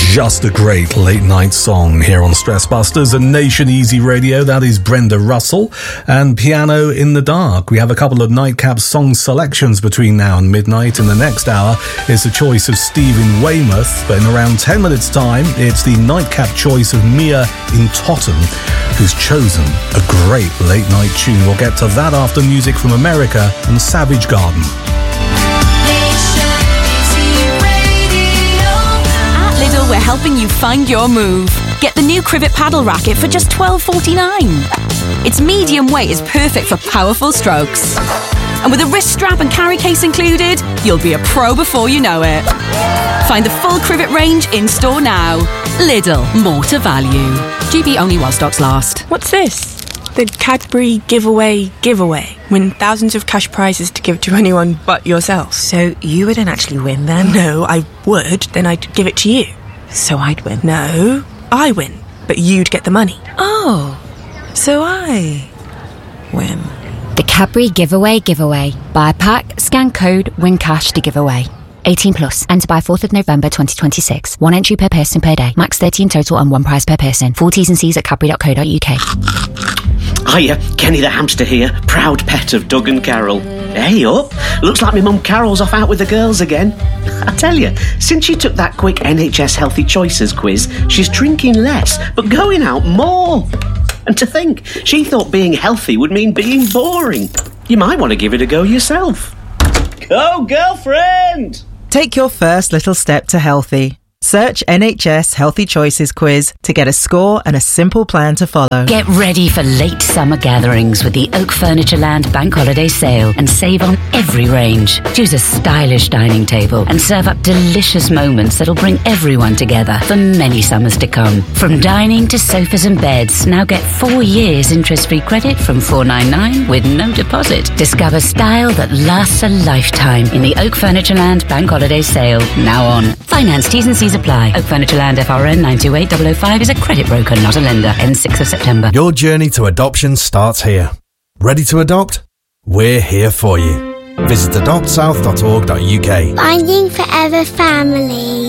Just a great late night song here on Stress Busters and Nation Easy Radio. That is Brenda Russell and Piano in the Dark. We have a couple of nightcap song selections between now and midnight. In the next hour is the choice of Stephen Weymouth, but in around 10 minutes time it's the nightcap choice of Mia in Totten, who's chosen a great late night tune. We'll get to that after music from America and Savage Garden. We're helping you find your move. Get the new Crivet paddle racket for just $12.49. Its medium weight is perfect for powerful strokes. And with a wrist strap and carry case included, you'll be a pro before you know it. Find the full Crivet range in store now. Lidl, more to value. GB only while stocks last. What's this? The Cadbury giveaway. Win thousands of cash prizes to give to anyone but yourself. So you wouldn't actually win then? No, I would. Then I'd give it to you. So I'd win? No, I win. But you'd get the money. Oh, so I win. The Cadbury giveaway. Buy a pack, scan code, win cash to give away. 18 plus. Enter by 4th of November 2026. One entry per person per day. Max 30 in total and one prize per person. Full T's and C's at cadbury.co.uk. Hiya, Kenny the hamster here, proud pet of Doug and Carol. Hey up, looks like my mum Carol's off out with the girls again. I tell you, since she took that quick NHS Healthy Choices quiz, she's drinking less, but going out more. And to think, she thought being healthy would mean being boring. You might want to give it a go yourself. Go, girlfriend! Take your first little step to healthy. Search NHS Healthy Choices quiz to get a score and a simple plan to follow. Get ready for late summer gatherings with the Oak Furnitureland Bank Holiday Sale and save on every range. Choose a stylish dining table and serve up delicious moments that'll bring everyone together for many summers to come. From dining to sofas and beds, now get 4 years interest-free credit from $4.99 with no deposit. Discover style that lasts a lifetime in the Oak Furnitureland Bank Holiday Sale. Now on. Finance T's and C's apply. Oak Furnitureland FRN 928005 is a credit broker, not a lender. Ends 6th of September. Your journey to adoption starts here. Ready to adopt? We're here for you. Visit adoptsouth.org.uk. Finding Forever Family.